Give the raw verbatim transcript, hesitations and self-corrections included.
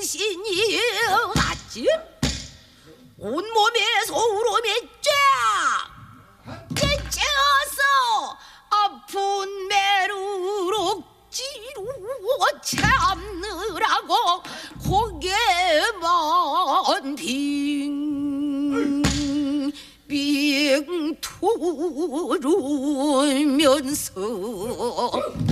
정신이 났지. 온몸에 소름이 쫙 끼쳐서 아픈 매루로 찌루어 참느라고 고개만 빙빙 돌으면서